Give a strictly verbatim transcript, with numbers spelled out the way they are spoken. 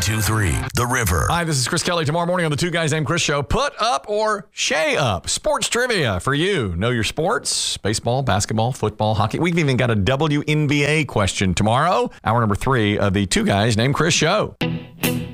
two three, The River. Hi, this is Chris Kelly. Tomorrow morning on the Two Guys Named Chris show, put up or shay up. Sports trivia for you. Know your sports, baseball, basketball, football, hockey. We've even got a W N B A question tomorrow. Hour number three of the Two Guys Named Chris show.